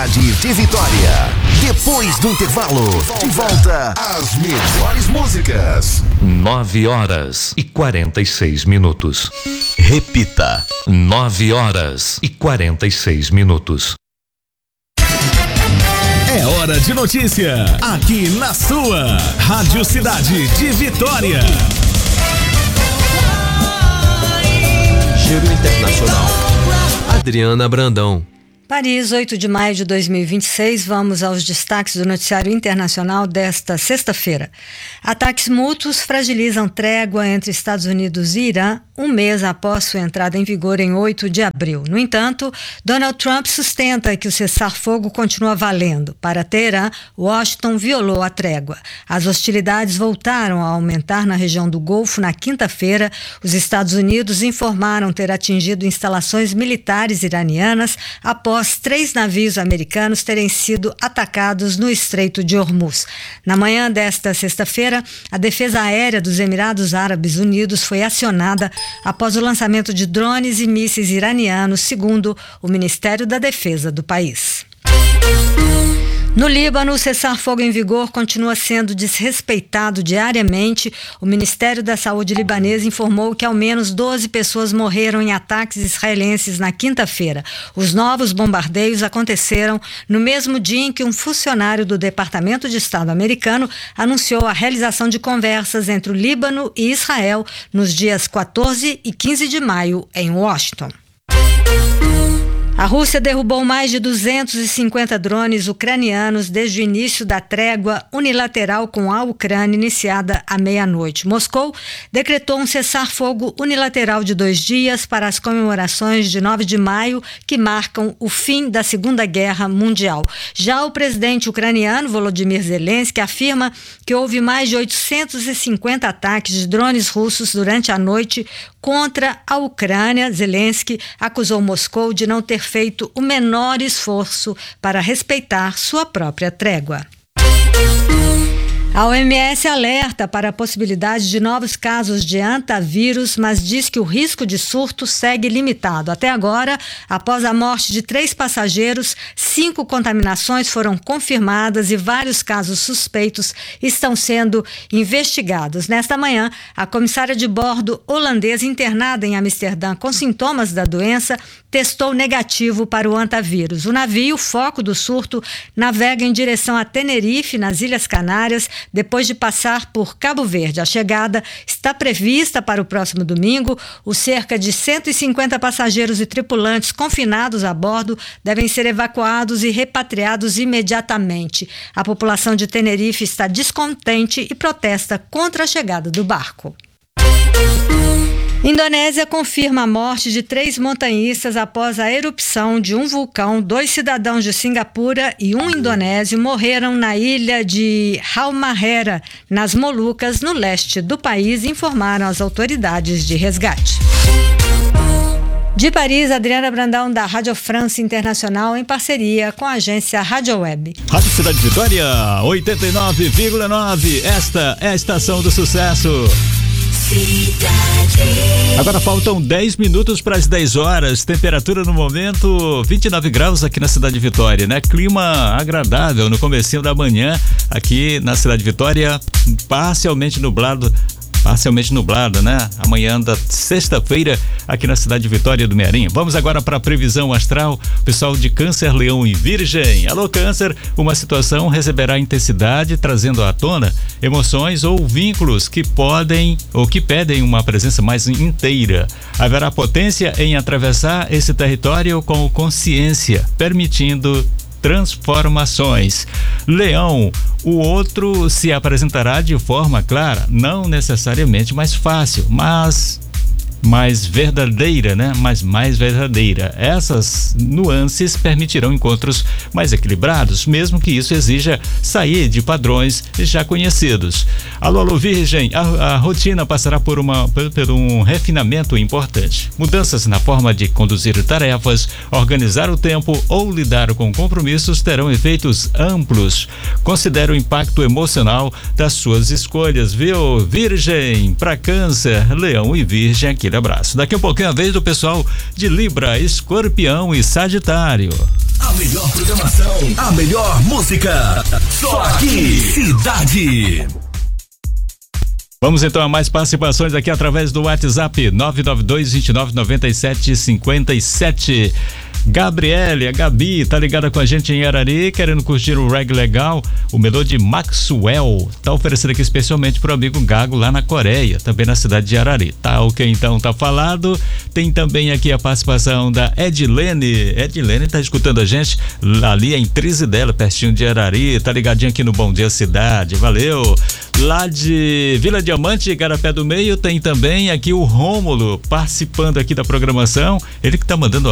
cidade de Vitória. Depois do intervalo, de volta às melhores músicas. 9h46. Repita. 9h46. É hora de notícia, aqui na sua Rádio Cidade de Vitória. Giro Internacional. Adriana Brandão. Paris, 8 de maio de 2026, vamos aos destaques do noticiário internacional desta sexta-feira. Ataques mútuos fragilizam trégua entre Estados Unidos e Irã, um mês após sua entrada em vigor em 8 de abril. No entanto, Donald Trump sustenta que o cessar-fogo continua valendo. Para Teherã, Washington violou a trégua. As hostilidades voltaram a aumentar na região do Golfo na quinta-feira. Os Estados Unidos informaram ter atingido instalações militares iranianas após 3 navios americanos terem sido atacados no Estreito de Hormuz. Na manhã desta sexta-feira, a Defesa Aérea dos Emirados Árabes Unidos foi acionada após o lançamento de drones e mísseis iranianos, segundo o Ministério da Defesa do país. No Líbano, o cessar-fogo em vigor continua sendo desrespeitado diariamente. O Ministério da Saúde libanês informou que ao menos 12 pessoas morreram em ataques israelenses na quinta-feira. Os novos bombardeios aconteceram no mesmo dia em que um funcionário do Departamento de Estado americano anunciou a realização de conversas entre o Líbano e Israel nos dias 14 e 15 de maio em Washington. A Rússia derrubou mais de 250 drones ucranianos desde o início da trégua unilateral com a Ucrânia, iniciada à meia-noite. Moscou decretou um cessar-fogo unilateral de 2 dias para as comemorações de 9 de maio, que marcam o fim da Segunda Guerra Mundial. Já o presidente ucraniano, Volodymyr Zelensky, afirma que houve mais de 850 ataques de drones russos durante a noite contra a Ucrânia. Zelensky acusou Moscou de não ter feito o menor esforço para respeitar sua própria trégua. A OMS alerta para a possibilidade de novos casos de hantavírus, mas diz que o risco de surto segue limitado. Até agora, após a morte de 3 passageiros, 5 contaminações foram confirmadas e vários casos suspeitos estão sendo investigados. Nesta manhã, a comissária de bordo holandesa internada em Amsterdã com sintomas da doença testou negativo para o hantavírus. O navio, foco do surto, navega em direção a Tenerife, nas Ilhas Canárias, depois de passar por Cabo Verde. A chegada está prevista para o próximo domingo. Os cerca de 150 passageiros e tripulantes confinados a bordo devem ser evacuados e repatriados imediatamente. A população de Tenerife está descontente e protesta contra a chegada do barco. Indonésia confirma a morte de 3 montanhistas após a erupção de um vulcão. 2 cidadãos de Singapura e um indonésio morreram na ilha de Halmahera, nas Molucas, no leste do país, informaram as autoridades de resgate. De Paris, Adriana Brandão, da Rádio France Internacional, em parceria com a agência Rádio Web. Rádio Cidade de Vitória, 89,9. Esta é a estação do sucesso. Agora faltam 10 minutos para as 10 horas, temperatura no momento 29 graus aqui na cidade de Vitória, né? Clima agradável no comecinho da manhã aqui na cidade de Vitória, parcialmente nublado, né? Amanhã da sexta-feira aqui na cidade de Vitória do Mearim. Vamos agora para a previsão astral, pessoal de Câncer, Leão e Virgem. Alô, Câncer, uma situação receberá intensidade, trazendo à tona emoções ou vínculos que podem ou que pedem uma presença mais inteira. Haverá potência em atravessar esse território com consciência, permitindo transformações. Leão, o outro se apresentará de forma clara, não necessariamente mais fácil, mas mais verdadeira, né? Mais verdadeira. Essas nuances permitirão encontros mais equilibrados, mesmo que isso exija sair de padrões já conhecidos. Alô, Virgem, a rotina passará por um refinamento importante. Mudanças na forma de conduzir tarefas, organizar o tempo ou lidar com compromissos terão efeitos amplos. Considere o impacto emocional das suas escolhas, viu, Virgem? Para Câncer, Leão e Virgem, abraço. Daqui a pouquinho a vez do pessoal de Libra, Escorpião e Sagitário. A A melhor programação, a melhor música. Só aqui, Cidade. Vamos então a mais participações aqui através do WhatsApp 992-2997-57. Gabriele, a Gabi, tá ligada com a gente em Arari, querendo curtir o reggae legal, o melô de Maxwell, tá oferecendo aqui especialmente pro amigo Gago lá na Coreia, também na cidade de Arari. Tá ok, então, tá falado. Tem também aqui a participação da Edilene tá escutando a gente ali em Trizidela, pertinho de Arari, tá ligadinho aqui no Bom Dia Cidade, valeu. Lá de Vila Diamante, Garapé do Meio, tem também aqui o Rômulo participando aqui da programação, ele que tá mandando